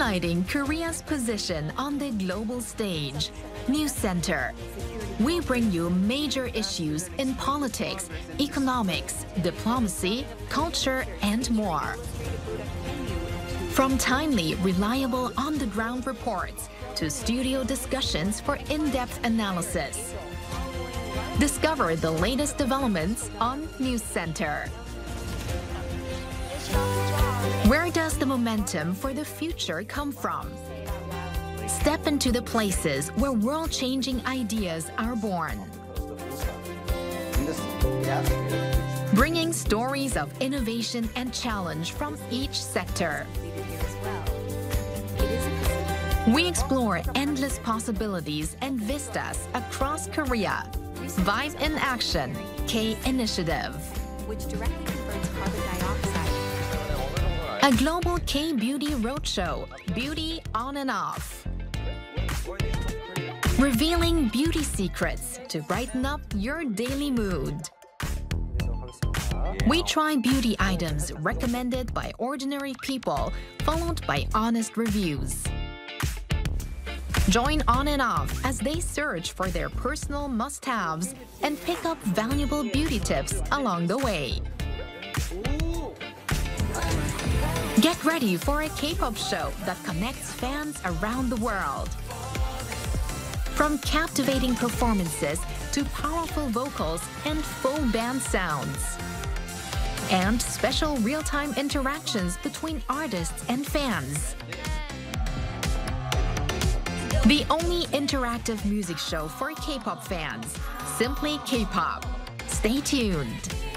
Highlighting Korea's position on the global stage, News Center. We bring you major issues in politics, economics, diplomacy, culture, and more. From timely, reliable on-the-ground reports to studio discussions for in-depth analysis. Discover the latest developments on News Center. Where does the momentum for the future come from? Step into the places where world-changing ideas are born. Bringing stories of innovation and challenge from each sector. We explore endless possibilities and vistas across Korea. Vibe in Action, K Initiative. Which directly converts carbon dioxide. A global K-beauty roadshow, Beauty On and Off. Revealing beauty secrets to brighten up your daily mood. We try beauty items recommended by ordinary people, followed by honest reviews. Join On and Off as they search for their personal must-haves and pick up valuable beauty tips along the way. Get ready for a K-pop show that connects fans around the world. From captivating performances to powerful vocals and full band sounds. And special real-time interactions between artists and fans. The only interactive music show for K-pop fans, Simply K-pop. Stay tuned.